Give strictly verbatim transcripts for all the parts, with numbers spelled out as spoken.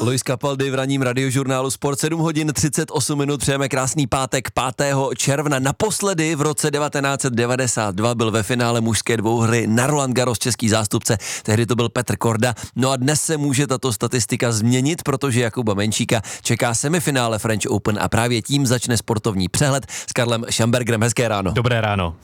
Luis Capaldi v ranním radiožurnálu Sport, sedm hodin třicet osm minut, přejeme krásný pátek pátého června. Naposledy v roce devatenáct set devadesát dva byl ve finále mužské dvouhry na Roland Garros český zástupce, tehdy to byl Petr Korda. No a dnes se může tato statistika změnit, protože Jakuba Menčíka čeká semifinále French Open a právě tím začne sportovní přehled s Karlem Schambergerem. Hezké ráno. Dobré ráno.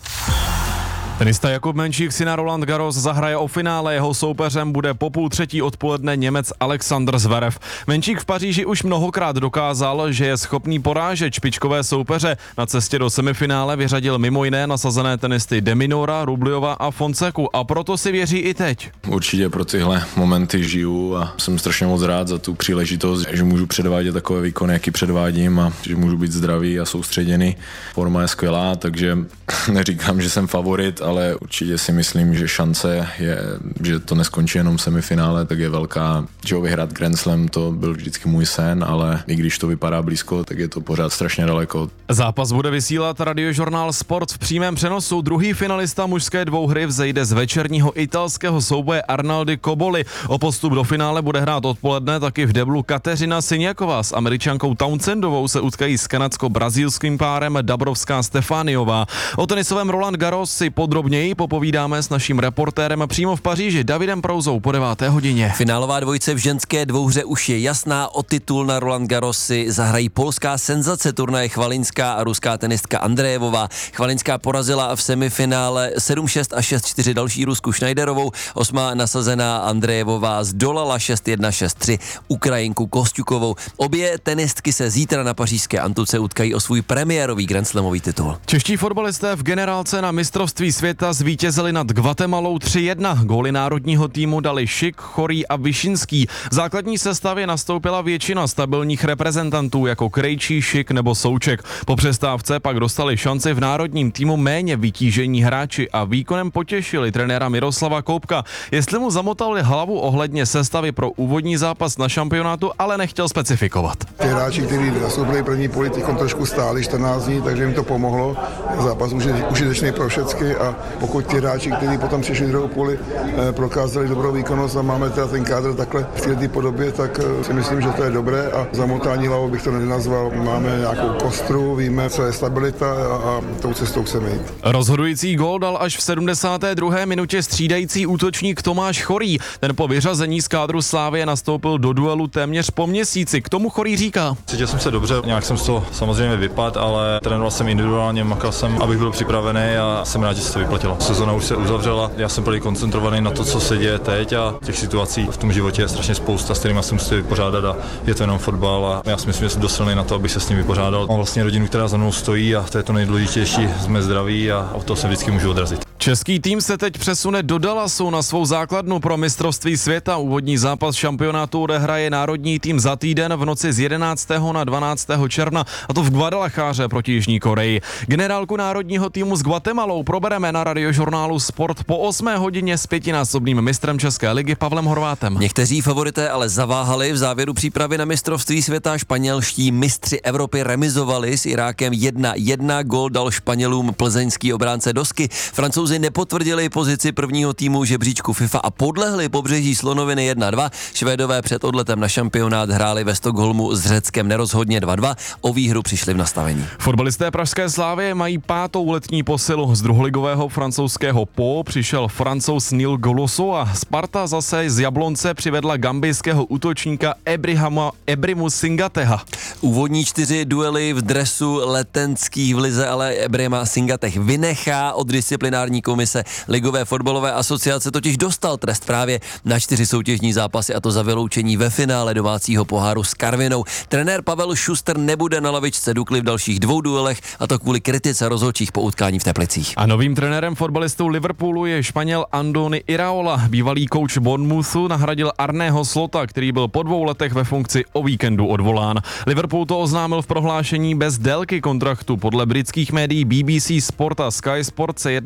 Tenista Jakub Menčík si na Roland Garros zahraje o finále, jeho soupeřem bude po půl třetí odpoledne Němec Alexander Zverev. Menčík v Paříži už mnohokrát dokázal, že je schopný porážet špičkové soupeře. Na cestě do semifinále vyřadil mimo jiné nasazené tenisty De Minaura, Rubljova a Fonseku a proto si věří i teď. Určitě pro tyhle momenty žiju a jsem strašně moc rád za tu příležitost, že můžu předvádět takové výkony, jaký předvádím a že můžu být zdravý a soustředěný. Forma je skvělá, takže neříkám, že jsem favorit, ale určitě si myslím, že šance je, že to neskončí jenom v semifinále, tak je velká. Že ho vyhrát Grand Slam, to byl vždycky můj sen, ale i když to vypadá blízko, tak je to pořád strašně daleko. Zápas bude vysílat radiožurnál Sport v přímém přenosu. Druhý finalista mužské dvouhry vzejde z večerního italského souboje Arnaldy Cobolli. O postup do finále bude hrát odpoledne taky v deblu Kateřina Siniaková. S Američankou Townsendovou se utkají s kanadsko-brazilským párem Dabrowská Stefániová. O tenisovém Roland Garros si podrobněji popovídáme s naším reportérem přímo v Paříži Davidem Prouzou po deváté hodině. Finálová dvojice v ženské dvouhře už je jasná, o titul na Roland Garros si zahrají polská senzace turnaje Chvalinská a ruská tenistka Andrejevová. Chvalinská porazila v semifinále sedm šest a šest čtyři další Rusku Schneiderovou, osmá nasazená Andrejevová zdolala šest jedna šest tři Ukrajinku Kosťukovou. Obě tenistky se zítra na pařížské Antuce utkají o svůj premiérový grandslamový titul. Čeští fotbalisté v generálce na mistrovství světa zvítězili nad Guatemalou tři jedna. Góly národního týmu dali Šik, Chorý a Višinský. V základní sestavě nastoupila většina stabilních reprezentantů jako Krejčí, Šik nebo Souček. Po přestávce pak dostali šanci v národním týmu méně vytížení hráči a výkonem potěšili trenéra Miroslava Koupka. Jestli mu zamotali hlavu ohledně sestavy pro úvodní zápas na šampionátu, ale nechtěl specifikovat. Ty hráči, kteří nastoupili první politikom, trošku stáli čtrnáct dní, takže jim to pomohlo. Zápas už je užitečný pro všechny a pokud ti hráči, kteří potom přišli druhou půli, eh, prokázali dobrou výkonnost a máme teda ten kádr takhle v této podobě, tak eh, si myslím, že to je dobré a zamotání hlavou bych to nenazval. Máme nějakou kostru, víme, co je stabilita a, a tou cestou chceme jít. Rozhodující gól dal až v sedmdesáté druhé minutě střídající útočník Tomáš Chorý. Ten po vyřazení z kádru Slavie nastoupil do duelu téměř po měsíci. K tomu Chorý říká: Cítil jsem se dobře, nějak jsem z toho samozřejmě vypadl, ale trénoval jsem individuálně, makal jsem, abych byl připravený a jsem rád, že se to vyplatilo. Sezona už se uzavřela, já jsem byl koncentrovaný na to, co se děje teď a těch situací v tom životě je strašně spousta, s kterými se musí vypořádat a je to jenom fotbal a já si myslím, že jsem dost silný na to, abych se s ním vypořádal. Mám vlastně rodinu, která za mnou stojí a to je to nejdůležitější, jsme zdraví a o to se vždycky můžu odrazit. Český tým se teď přesune do Dallasu na svou základnu pro mistrovství světa. Úvodní zápas šampionátu odehraje národní tým za týden v noci z jedenáctého na dvanáctého června, a to v Guadalajáře proti Jižní Koreji. Generálku národního týmu s Guatemalou probereme na radiožurnálu Sport po osmé hodině s pětinásobným mistrem České ligy Pavlem Horvátem. Někteří favorité ale zaváhali v závěru přípravy na mistrovství světa. Španělští mistři Evropy remizovali s Irákem jedna jedna, gól dal Španělům plzeňský obránce Dosky. Francouzi nepotvrdili pozici prvního týmu žebříčku FIFA a podlehli Pobřeží slonoviny jedna dva. Švédové před odletem na šampionát hráli ve Stockholmu s Řeckem nerozhodně dva dva. O výhru přišli v nastavení. Fotbalisté pražské Slavie mají pátou letní posilu. Z druholigového francouzského Po přišel Francouz Neil Goloso a Sparta zase z Jablonce přivedla gambijského útočníka Ebrihama Ebrimu Singateha. Úvodní čtyři duely v dresu letenských v lize ale Ebrima Singateh vynechá. Od disciplinární komise Ligové fotbalové asociace totiž dostal trest právě na čtyři soutěžní zápasy, a to za vyloučení ve finále domácího poháru s Karvinou. Trenér Pavel Šuster nebude na lavičce Dukly v dalších dvou duelech, a to kvůli kritice rozhodčích po utkání v Teplicích. A novým trenérem fotbalistů Liverpoolu je Španěl Andoni Iraola. Bývalý kouč Bournemouthu nahradil Arného Slota, který byl po dvou letech ve funkci o víkendu odvolán. Liverpool to oznámil v prohlášení bez délky kontraktu. Podle britských médií B B C Sport a Sky Sport se jedná o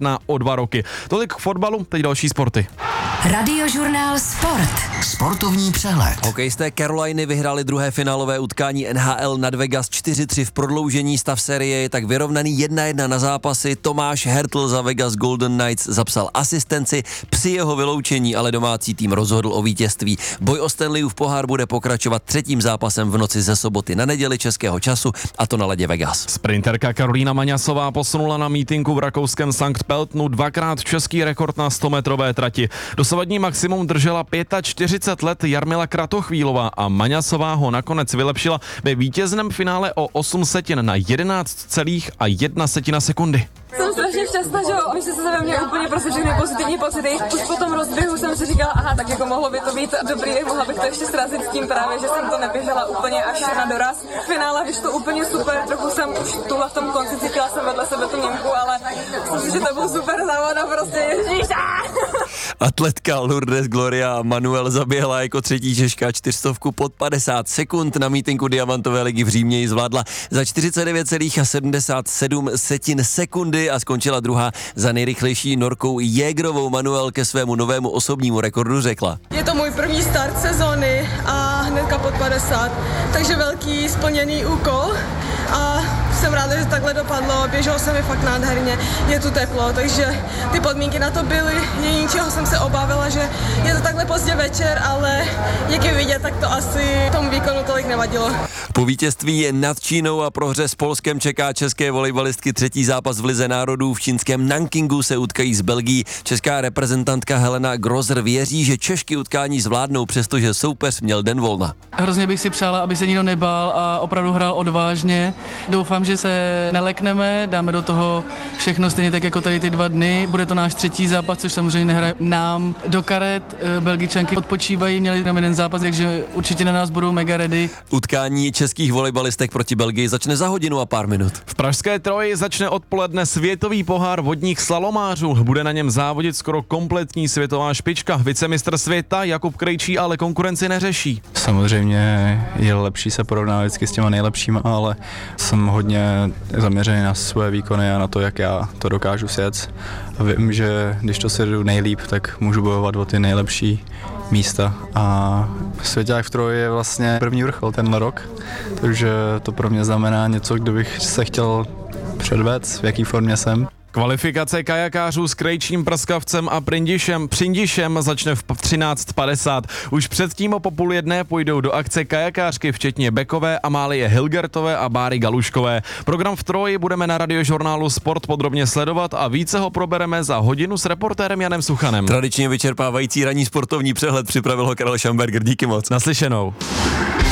dva roky. Tolik k fotbalu, teď další sporty. Radiožurnál Sport. Sportovní přehled. Hokejisté Caroliny vyhráli druhé finálové utkání N H L nad Vegas čtyři tři v prodloužení. Stav série je tak vyrovnaný jedna jedna na zápasy. Tomáš Hertl za Vegas Golden Knights zapsal asistenci. Při jeho vyloučení ale domácí tým rozhodl o vítězství. Boj o Stanleyův pohár bude pokračovat třetím zápasem v noci ze soboty na neděli českého času, a to na ledě Vegas. Sprinterka Karolína Maňasová posunula na mítinku v rakouském Sankt Peltnu dvakrát český rekord na stometrové trati. Dosavadní maximum držela čtyřicet pět let Jarmila Kratochvílová a Maňasová ho nakonec vylepšila ve vítězném finále o osm setin na jedenáct celých jedna setina sekundy. Jsem strašně šťastná, že jo, myslím se ve mně úplně prostě všechny pozitivní pocity. Už po tom rozběhu jsem si říkala, aha, tak jako mohlo by to být dobrý, mohla bych to ještě srazit s tím právě, že jsem to neběžela úplně až na doraz. V finále vyšlo úplně super, trochu jsem už tuhle v tom konci cítila jsem vedle sebe tu Němku, ale myslím si, že to byl super závod a prostě ježíš. Atletka Lourdes Gloria Manuel zaběhla jako třetí Češka čtyřstovku pod padesát sekund. Na mítinku Diamantové ligy v Římě ji zvládla za čtyřicet devět celých sedmdesát sedm setin sekundy a skončila druhá za nejrychlejší Norkou Jägerovou. Manuel ke svému novému osobnímu rekordu řekla: Je to můj první start sezony a hnedka pod padesát, takže velký splněný úkol a jsem ráda, že takhle dopadlo, běželo se mi fakt nádherně, je tu teplo, takže ty podmínky na to byly, jediný čeho jsem se obávila, že je to takhle pozdě večer, ale jak je vidět, tak to asi tomu výkonu tolik nevadilo. Po vítězství nad Čínou a prohře s Polskem čeká české volejbalistky třetí zápas v Lize národů. V čínském Nankingu se utkají s Belgií. Česká reprezentantka Helena Grozer věří, že Češky utkání zvládnou, přestože soupeř měl den volna. Hrozně bych si přála, aby se nikdo nebál a opravdu hrál odvážně. Doufám, že se nelekneme, dáme do toho všechno stejně tak jako tady ty dva dny. Bude to náš třetí zápas, což samozřejmě nehraje nám do karet. Belgičanky odpočívají, měli tam jeden zápas, takže určitě na nás budou mega ready. Utkání českých volejbalistek proti Belgii začne za hodinu a pár minut. V pražské Troji začne odpoledne světový pohár vodních slalomářů. Bude na něm závodit skoro kompletní světová špička. Vicemistr světa Jakub Krejčí ale konkurenci neřeší. Samozřejmě je lepší se porovnávat vždycky s těma nejlepšíma, ale jsem hodně zaměřený na své výkony a na to, jak já to dokážu sjet. A vím, že když to sjedu nejlíp, tak můžu bojovat o ty nejlepší místa. A svěťák v Troji je vlastně první vrchol tenhle rok, takže to pro mě znamená něco, kde bych se chtěl předvést, v jaký formě jsem. Kvalifikace kajakářů s Krejčím, Prskavcem a Prindišem, Přindišem začne v třináct padesát. Už předtím o po půl jedné půjdou do akce kajakářky, včetně Bekové, Amálie Hilgertové a Báry Galuškové. Program v Troji budeme na Radiožurnálu Sport podrobně sledovat a více ho probereme za hodinu s reportérem Janem Suchanem. Tradičně vyčerpávající ranní sportovní přehled připravil ho Karel Šamberger. Díky moc. Naslyšenou.